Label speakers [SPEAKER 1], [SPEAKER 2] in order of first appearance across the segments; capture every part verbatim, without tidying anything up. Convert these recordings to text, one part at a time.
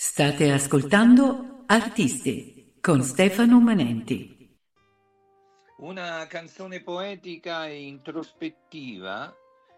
[SPEAKER 1] State ascoltando Artisti con Stefano Manenti.
[SPEAKER 2] Una canzone poetica e introspettiva,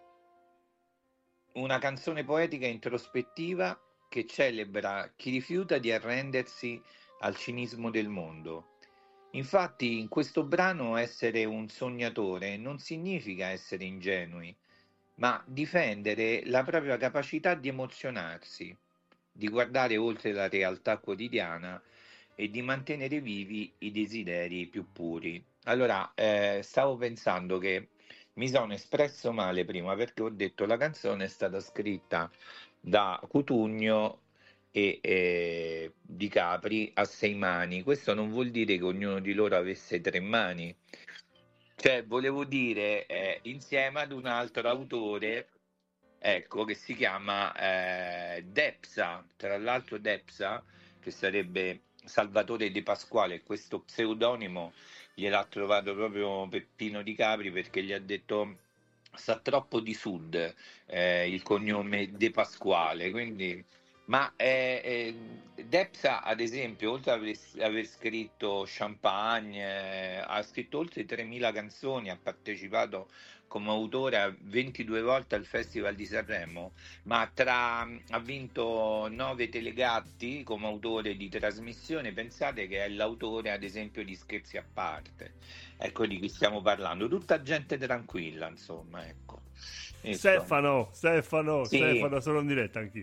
[SPEAKER 2] una canzone poetica e introspettiva che celebra chi rifiuta di arrendersi al cinismo del mondo. Infatti, in questo brano essere un sognatore non significa essere ingenui, ma difendere la propria capacità di emozionarsi, di guardare oltre la realtà quotidiana e di mantenere vivi i desideri più puri. Allora, eh, stavo pensando che mi sono espresso male prima perché ho detto la canzone è stata scritta da Cutugno e eh, Di Capri a sei mani. Questo non vuol dire che ognuno di loro avesse tre mani. Cioè, volevo dire, eh, insieme ad un altro autore, ecco, che si chiama eh, Depsa, tra l'altro Depsa, che sarebbe Salvatore De Pasquale, questo pseudonimo gliel'ha trovato proprio Peppino Di Capri perché gli ha detto sta troppo di sud eh, il cognome De Pasquale, quindi... Ma eh, eh, Depsa, ad esempio, oltre ad aver, aver scritto Champagne, eh, ha scritto oltre tremila canzoni, ha partecipato come autore a ventidue volte al Festival di Sanremo, ma tra, ha vinto nove Telegatti come autore di trasmissione. Pensate che è l'autore, ad esempio, di Scherzi a parte. Ecco di chi stiamo parlando, tutta gente tranquilla, insomma, ecco. Ecco.
[SPEAKER 3] Stefano, Stefano,
[SPEAKER 2] Sì.
[SPEAKER 3] Stefano, sono in diretta anch'io.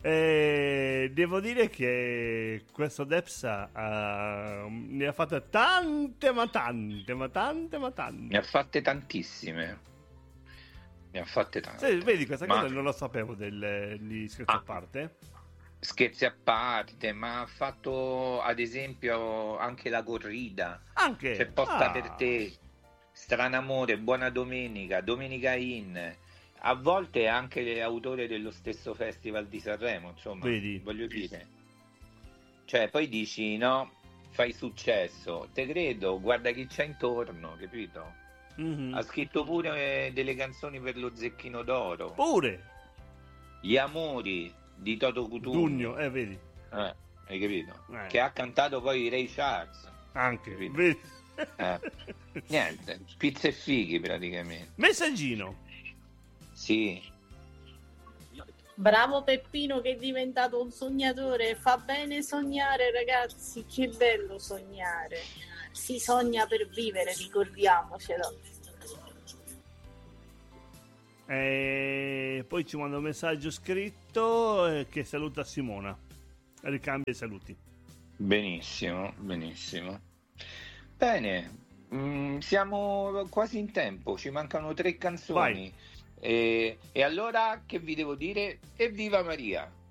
[SPEAKER 3] Eh, devo dire che questo Depsa uh, ne ha fatte tante, ma tante, ma tante, ma tante.
[SPEAKER 2] Ne ha fatte tantissime. Ne ha fatte tante.
[SPEAKER 3] Sì, vedi, questa
[SPEAKER 2] ma...
[SPEAKER 3] cosa non la sapevo del, di Scherzi
[SPEAKER 2] ah,
[SPEAKER 3] a parte.
[SPEAKER 2] Scherzi a parte, ma ha fatto ad esempio anche La Corrida.
[SPEAKER 3] Anche?
[SPEAKER 2] C'è Posta
[SPEAKER 3] ah.
[SPEAKER 2] per te, Stranamore, Buona Domenica, Domenica In. A volte è anche autore dello stesso Festival di Sanremo, insomma,
[SPEAKER 3] vedi?
[SPEAKER 2] Voglio dire. Cioè, poi dici, no, fai successo, te credo, guarda chi c'è intorno, capito?
[SPEAKER 3] Mm-hmm.
[SPEAKER 2] Ha scritto pure delle canzoni per lo Zecchino d'Oro.
[SPEAKER 3] Pure!
[SPEAKER 2] Gli amori di Toto Cutugno.
[SPEAKER 3] eh, vedi?
[SPEAKER 2] Eh, hai capito?
[SPEAKER 3] Eh.
[SPEAKER 2] Che ha cantato poi Ray Charles.
[SPEAKER 3] Anche,
[SPEAKER 2] capito?
[SPEAKER 3] vedi?
[SPEAKER 2] Eh. Niente, pizza e fighi praticamente.
[SPEAKER 3] Messaggino.
[SPEAKER 2] Sì.
[SPEAKER 4] Bravo Peppino che è diventato un sognatore, fa bene sognare ragazzi, che bello sognare, si sogna per vivere, ricordiamocelo.
[SPEAKER 3] E poi ci manda un messaggio scritto eh, che saluta Simona, ricambia i saluti.
[SPEAKER 2] Benissimo, benissimo. Bene, mm, siamo quasi in tempo, ci mancano tre canzoni. E, e allora che vi devo dire? Evviva Maria!